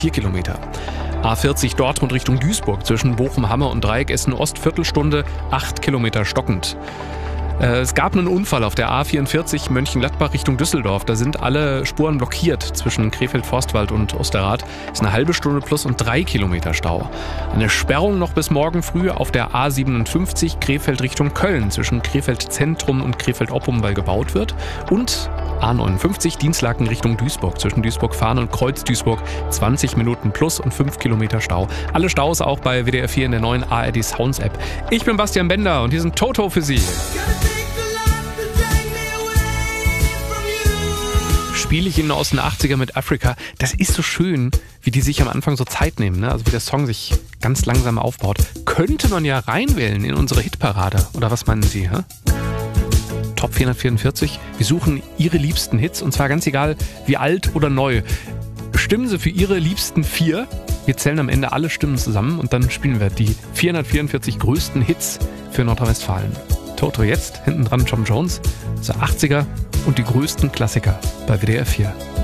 4 Kilometer. A40 Dortmund Richtung Duisburg zwischen Bochum-Hamme und Dreieck Essen-Ost, Viertelstunde, 8 Kilometer stockend. Es gab einen Unfall auf der A44 Mönchengladbach Richtung Düsseldorf. Da sind alle Spuren blockiert zwischen Krefeld-Forstwald und Osterrad. Ist eine halbe Stunde plus und 3 Kilometer Stau. Eine Sperrung noch bis morgen früh auf der A57 Krefeld Richtung Köln zwischen Krefeld-Zentrum und Krefeld-Oppum, weil gebaut wird. Und A59 Dienstlaken Richtung Duisburg zwischen Duisburg-Fahn und Kreuz-Duisburg 20 Minuten plus und 5 Kilometer Stau. Alle Staus auch bei WDR 4 in der neuen ARD Sounds App. Ich bin Bastian Bender und hier sind Toto für Sie. Spiele ich Ihnen aus den 80er mit Africa. Das ist so schön, wie die sich am Anfang so Zeit nehmen, ne? Also wie der Song sich ganz langsam aufbaut. Könnte man ja reinwählen in unsere Hitparade. Oder was meinen Sie? Hä? Top 444. Wir suchen Ihre liebsten Hits und zwar ganz egal, wie alt oder neu. Stimmen Sie für Ihre liebsten 4. Wir zählen am Ende alle Stimmen zusammen und dann spielen wir die 444 größten Hits für Nordrhein-Westfalen. Toto jetzt, hinten dran Tom Jones, also 80er und die größten Klassiker bei WDR 4.